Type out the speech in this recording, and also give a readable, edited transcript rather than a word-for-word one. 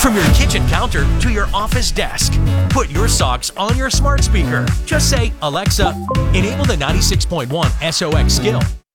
From your kitchen counter to your office desk, put your socks on your smart speaker. Just say, Alexa, enable the 96.1 SOX skill.